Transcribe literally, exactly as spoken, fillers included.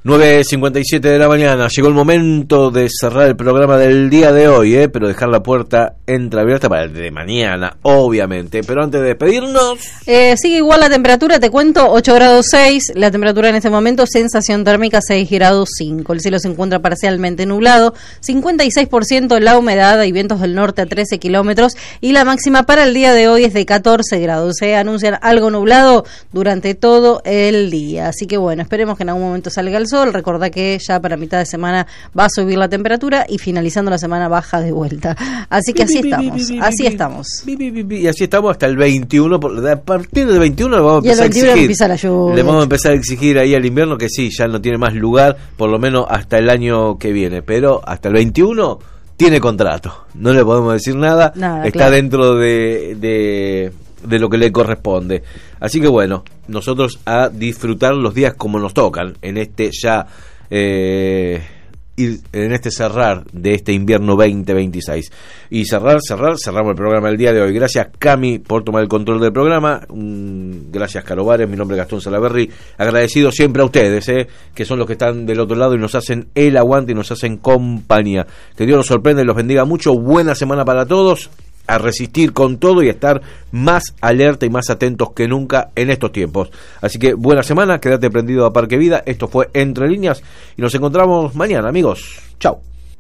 nueve cincuenta y siete de la mañana, llegó el momento de cerrar el programa del día de hoy, ¿eh? Pero dejar la puerta entreabierta para el de mañana, obviamente. Pero antes de despedirnos... Eh, sigue igual la temperatura, te cuento, ocho grados seis, la temperatura en este momento, sensación térmica seis grados cinco. El cielo se encuentra parcialmente nublado, cincuenta y seis por ciento la humedad y vientos del norte a trece kilómetros. Y la máxima para el día de hoy es de catorce grados. Se anuncian algo nublado durante todo el día. Así que bueno, esperemos que en algún momento salga el sol. Recordá que ya para mitad de semana va a subir la temperatura y finalizando la semana baja de vuelta. Así que así estamos, así estamos. Y así estamos hasta el veintiuno. A partir del veintiuno le vamos a empezar a exigir. Empieza la lluvia. Le vamos a empezar a exigir ahí al invierno que sí, ya no tiene más lugar, por lo menos hasta el año que viene. Pero hasta el veintiuno tiene contrato. No le podemos decir nada. nada Está claro. dentro de... de de lo que le corresponde. Así que bueno, nosotros a disfrutar los días como nos tocan en este ya eh, ir, en este cerrar de este invierno veinte veintiséis. Y cerrar, cerrar, cerramos el programa del día de hoy. Gracias Cami por tomar el control del programa. Mm, gracias Caro Bares, mi nombre es Gastón Salaverry. Agradecido siempre a ustedes, eh, que son los que están del otro lado y nos hacen el aguante y nos hacen compañía. Que Dios los sorprenda y los bendiga mucho. Buena semana para todos. A resistir con todo y a estar más alerta y más atentos que nunca en estos tiempos. Así que buena semana, quédate prendido a Parque Vida. Esto fue Entre Líneas y nos encontramos mañana, amigos. Chau.